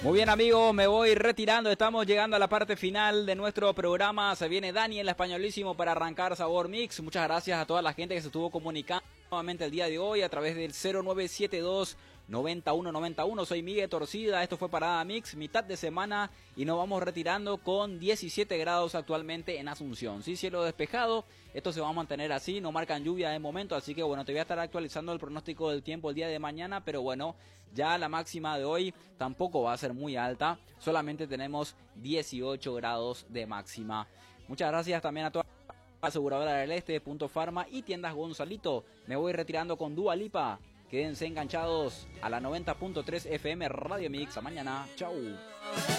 Muy bien, amigos, me voy retirando. Estamos llegando a la parte final de nuestro programa. Se viene Dani, el españolísimo, para arrancar Sabor Mix. Muchas gracias a toda la gente que se estuvo comunicando nuevamente el día de hoy a través del 0972 9191. Soy Miguel Torcida, esto fue Parada Mix, mitad de semana, y nos vamos retirando con 17 grados actualmente en Asunción. Sí, cielo despejado, esto se va a mantener así, no marcan lluvia de momento, así que bueno, te voy a estar actualizando el pronóstico del tiempo el día de mañana, pero bueno, ya la máxima de hoy tampoco va a ser muy alta, solamente tenemos 18 grados de máxima. Muchas gracias también a toda la aseguradora del Este, Punto Farma y Tiendas Gonzalito. Me voy retirando con Dua Lipa. Quédense enganchados a la 90.3 FM Radio Mix. A mañana. Chau.